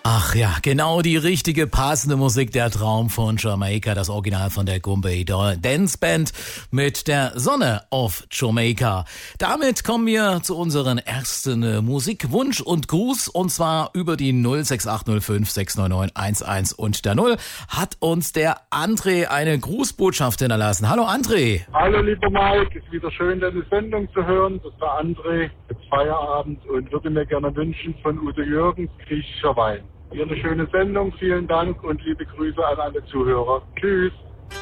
Ach ja, genau die richtige passende Musik, der Traum von Jamaika, das Original von der Goombay Dance Band mit der Sonne auf Jamaika. Damit kommen wir zu unserem ersten Musikwunsch und Gruß, und zwar über die 06805 699 11 und der 0 hat uns der André eine Grußbotschaft hinterlassen. Hallo André. Hallo lieber Mike, ist wieder schön, deine Sendung zu hören. Das ist der André, jetzt Feierabend, und würde mir gerne wünschen von Udo Jürgens, Griechischer Wein. Ihr eine schöne Sendung, vielen Dank und liebe Grüße an alle Zuhörer. Tschüss.